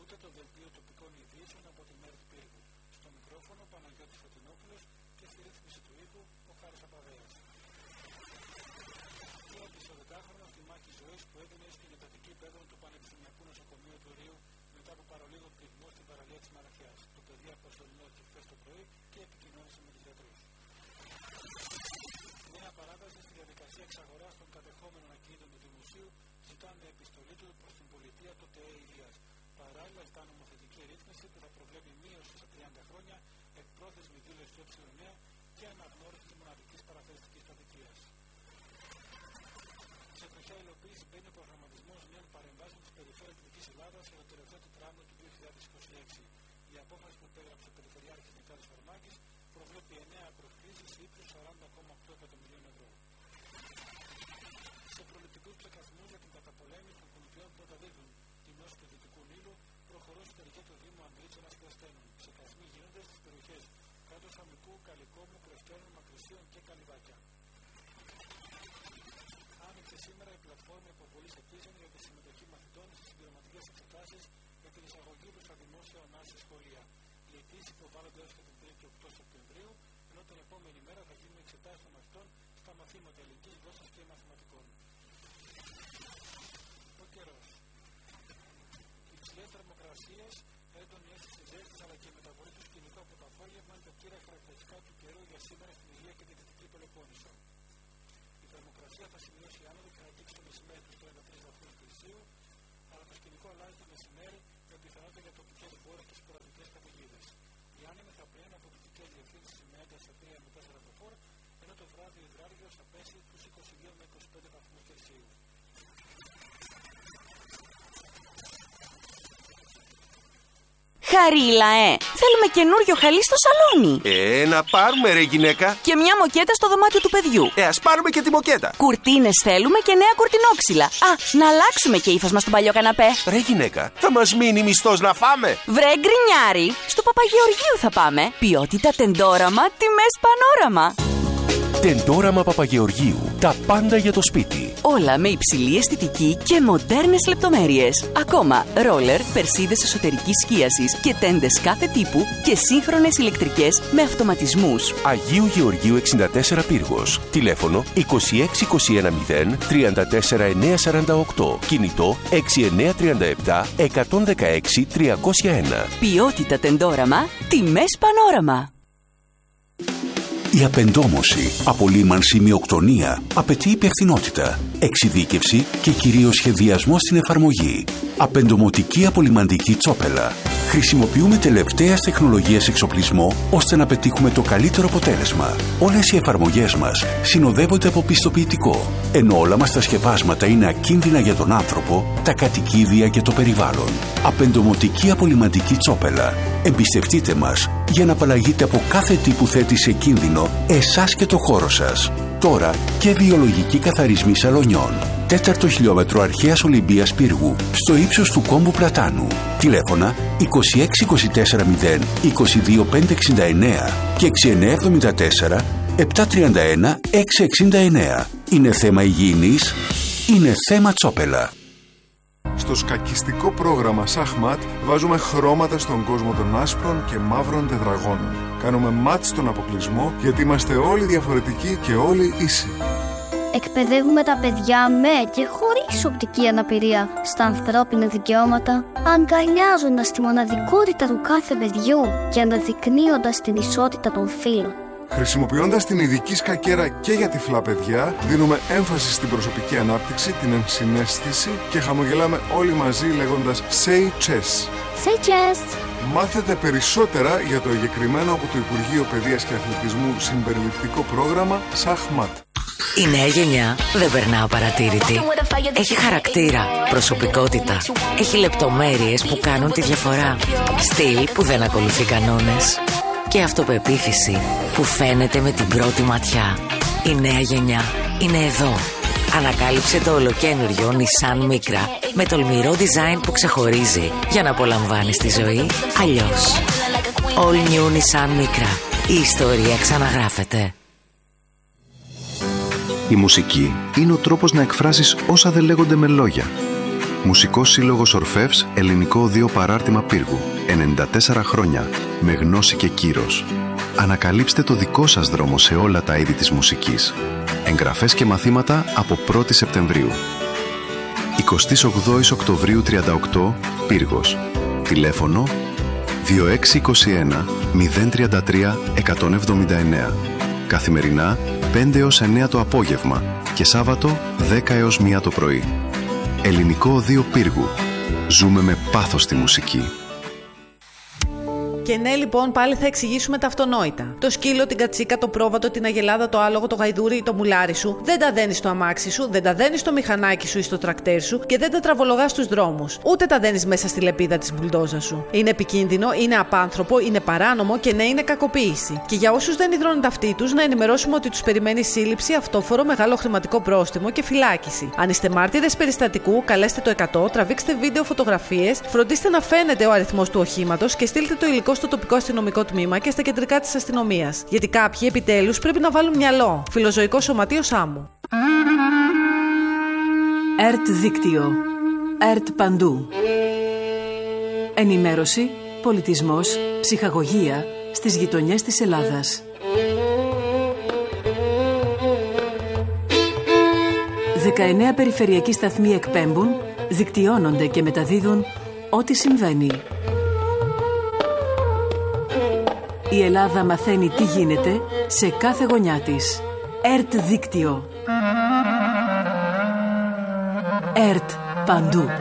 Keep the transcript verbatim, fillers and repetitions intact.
Ακούτε το δελτίο τοπικών ειδήσεων από τη ΜΕΡΤ Πύργου. Στο μικρόφωνο Παναγιώτης Φωτεινόπουλος και στη ρύθμιση του ήχου ο Χάρης Απαβέας. Και ο εισοδετάχρονος στη μάχη ζωής που έδινε στην εντατική πέδρο του Πανεπιστημιακού Νοσοκομείου του Ρίου μετά από παρολίγο πληγμό στην παραλία της Μαραθιάς. Το παιδί αποστολινώθηκε χθες το πρωί και επικοινώνησε με τους γιατρούς. Νέα παράταση στη διαδικασία εξαγοράς των κατεχόμενων ακινήτων του Δημοσίου ζητάνε επιστολή του προς την πολιτεία του ΤΕΕ Ηλίας. Παράλληλα, ζητά νομοθετική ρύθμιση που θα προβλέπει μείωση σε τριάντα χρόνια, εκπρόθεσμη δήλωση του ε και αναγνώριση της μοναδικής παραθεριστικής κατοικίας. Σε τροχιά υλοποίηση μπαίνει ο προγραμματισμός νέων παρεμβάσεων της περιφέρειας Δυτικής Ελλάδας για το τελευταίο τετράμινο του δύο χιλιάδες είκοσι έξι. Η απόφαση που υπέγραψε ο Περιφερειάρχης Νικάρης Φαρμάκης προβλέπει εννέα προσκλήσεις ύψους σαράντα κόμμα οκτώ εκατομμυρίων ευρώ. Σε προληπτικούς ψεκασμούς για την καταπολέμηση των κουνουπιών που μεταδίδουν τη νόση του Δυτικού Νείλου προχωρούν στη περιοχή του Δήμου Αντρίτσονας και Αστένων. Ψεκασμοί γίνονται στις περιοχές κάτω Σαμικού, Καλικόμου, Κρεστέρων, Μακρυσίων και Καλυβάκια. Άνοιξε σήμερα η πλατφόρμα υποβολής αιτήσεων για τη συμμετοχή μαθητών στις συμπληρωματικές εξετάσεις για την εισαγωγή του στα δημόσια ονά σε σχολεία. Οι αιτήσεις υποβάλλονται έως και την τρίτη και οκτώ Σεπτεμβρίου, ενώ την επόμενη μέρα θα γίνουν εξετάσεις των μαθητών στα μαθήματα ελληνικής γλώσσας και μαθηματικών. Ο καιρός. Υψηλές θερμοκρασίες, έντονη αίσθηση ζέστης αλλά και η μεταβολή του σκηνικού από το απόγευμα είναι τα κύρια χαρακτηριστικά του καιρού για σήμερα στην Ηλία και την Δυτική Πελοπόννησο. Η θερμοκρασία θα σημειώσει άνοδο και θα αγγίξει το μεσημέρι του τριάντα τρεις βαθμούς Κελσίου, αλλά το σκηνικό αλλάζει το μεσημέρι με πιθανότητα για τοπικές μπόρες και σποραδικές καταιγίδες. Οι άνεμοι θα πλέουν από δυτικές διευθύνσεις με ένταση στα τρία με τέσσερα μποφόρ, ενώ το βράδυ ο υδράργυρος θα πέσει τους είκοσι δύο με είκοσι πέντε βαθμούς Κελσίου. Χαρίλαε, θέλουμε καινούριο χαλί στο σαλόνι. Ε, να πάρουμε ρε γυναίκα. Και μια μοκέτα στο δωμάτιο του παιδιού. Ε, ας πάρουμε και τη μοκέτα. Κουρτίνες θέλουμε και νέα κουρτινόξυλα. Α, να αλλάξουμε και ύφασμα στον παλιό καναπέ. Ρε γυναίκα, θα μας μείνει μισθός να φάμε. Βρε γκρινιάρι, στο Παπαγεωργίου θα πάμε. Ποιότητα τεντόραμα, τιμές πανόραμα. Τεντόραμα Παπαγεωργίου. Τα πάντα για το σπίτι. Όλα με υψηλή αισθητική και μοντέρνες λεπτομέρειες. Ακόμα ρόλερ, περσίδες εσωτερικής σκίασης και τέντες κάθε τύπου και σύγχρονες ηλεκτρικές με αυτοματισμούς. Αγίου Γεωργίου εξήντα τέσσερα Πύργος. Τηλέφωνο είκοσι έξι είκοσι ένα μηδέν τριάντα τέσσερα εννιακόσια σαράντα οκτώ. Κινητό έξι εννιά τρία επτά εκατόν δεκαέξι τριακόσια ένα. Ποιότητα τεντόραμα, τιμές πανόραμα. Η απεντόμωση, απολύμανση, μειοκτονία απαιτεί υπευθυνότητα, εξειδίκευση και κυρίως σχεδιασμό στην εφαρμογή. Απεντομωτική απολυμαντική τσόπελα. Χρησιμοποιούμε τελευταίας τεχνολογίας εξοπλισμό ώστε να πετύχουμε το καλύτερο αποτέλεσμα. Όλες οι εφαρμογές μας συνοδεύονται από πιστοποιητικό, ενώ όλα μας τα σκευάσματα είναι ακίνδυνα για τον άνθρωπο, τα κατοικίδια και το περιβάλλον. Απεντομωτική απολυμαντική τσόπελα. Εμπιστευτείτε μας για να απαλλαγείτε από κάθε τι που θέτει σε κίνδυνο εσάς και το χώρο σας. Τώρα και βιολογική καθαρισμή σαλονιών. Τέταρτο χιλιόμετρο αρχαίας Ολυμπίας Πύργου, στο ύψος του κόμπου Πλατάνου. Τηλέφωνα είκοσι έξι είκοσι τέσσερα μηδέν είκοσι δύο πεντακόσια εξήντα εννέα και έξι εννιά εβδομήντα τέσσερα επτακόσια τριάντα ένα εξακόσια εξήντα εννέα. Είναι θέμα υγιεινής, είναι θέμα τσόπελα. Στο σκακιστικό πρόγραμμα Σαχμάτ βάζουμε χρώματα στον κόσμο των άσπρων και μαύρων τετραγώνων. Κάνουμε μάτ στον αποκλεισμό γιατί είμαστε όλοι διαφορετικοί και όλοι ίσοι. Εκπαιδεύουμε τα παιδιά με και χωρίς οπτική αναπηρία στα ανθρώπινα δικαιώματα, αγκαλιάζοντας τη μοναδικότητα του κάθε παιδιού και αναδεικνύοντας την ισότητα των φύλων. Χρησιμοποιώντας την ειδική σκακέρα και για τυφλά παιδιά, δίνουμε έμφαση στην προσωπική ανάπτυξη, την ενσυναίσθηση και χαμογελάμε όλοι μαζί λέγοντας Say Chess. Say Chess. Μάθετε περισσότερα για το εγκεκριμένο από το Υπουργείο Παιδείας και Αθλητισμού συμπεριληπτικό πρόγραμμα Σαχμάτ. Η νέα γενιά δεν περνά απαρατήρητη. Έχει χαρακτήρα, προσωπικότητα. Έχει λεπτομέρειες που κάνουν τη διαφορά. Στυλ που δεν ακολουθεί κανόνες. Και αυτοπεποίθηση που φαίνεται με την πρώτη ματιά. Η νέα γενιά είναι εδώ. Ανακάλυψε το ολοκαίνουργιο Nissan Micra με τολμηρό design που ξεχωρίζει για να απολαμβάνεις τη ζωή αλλιώς. All new Nissan Micra. Η ιστορία ξαναγράφεται. Η μουσική είναι ο τρόπος να εκφράσεις όσα δεν λέγονται με λόγια. Μουσικός Σύλλογος Ορφεύς, Ελληνικό Οδείο Παράρτημα Πύργου. ενενήντα τέσσερα χρόνια, με γνώση και κύρος. Ανακαλύψτε το δικό σας δρόμο σε όλα τα είδη της μουσικής. Εγγραφές και μαθήματα από πρώτη Σεπτεμβρίου. εικοστή ογδόη Οκτωβρίου τριάντα οκτώ, Πύργος. Τηλέφωνο δύο έξι είκοσι ένα μηδέν τριάντα τρία εκατόν εβδομήντα εννέα. Καθημερινά πέντε έως εννέα το απόγευμα και Σάββατο δέκα έως μία το πρωί. Ελληνικό Οδείο Πύργου. Ζούμε με πάθος τη μουσική. Και ναι, λοιπόν, πάλι θα εξηγήσουμε τα αυτονόητα. Το σκύλο, την κατσίκα, το πρόβατο, την αγελάδα, το άλογο, το γαϊδούρι ή το μουλάρι σου δεν τα δένεις στο αμάξι σου, δεν τα δένεις στο μηχανάκι σου ή στο τρακτέρ σου και δεν τα τραβολογάς στους δρόμους. Ούτε τα δένεις μέσα στη λεπίδα της μπουλντόζα σου. Είναι επικίνδυνο, είναι απάνθρωπο, είναι παράνομο και ναι, είναι κακοποίηση. Και για όσους δεν υδρώνουν ταυτί τους, να ενημερώσουμε ότι τους περιμένει σύλληψη, αυτόφορο, μεγάλο χρηματικό πρόστιμο και φυλάκιση. Αν είστε μάρτυρες περιστατικού, καλέστε το εκατό, τραβήξτε βίντεο, φωτογραφίες, φροντίστε να φαίνεται ο αριθμός του οχήματος και στείλτε το υλικό στο τοπικό αστυνομικό τμήμα και στα κεντρικά της αστυνομίας. Γιατί κάποιοι επιτέλους πρέπει να βάλουν μυαλό. Φιλοζωικό Σωματείο Σάμου. ΕΡΤ Δίκτυο. ΕΡΤ Παντού. Ενημέρωση, πολιτισμός, ψυχαγωγία στις γειτονιές της Ελλάδας. δεκαεννέα περιφερειακοί σταθμοί εκπέμπουν, δικτυώνονται και μεταδίδουν ό,τι συμβαίνει. Η Ελλάδα μαθαίνει τι γίνεται σε κάθε γωνιά της. ΕΡΤ Δίκτυο. ΕΡΤ Παντού.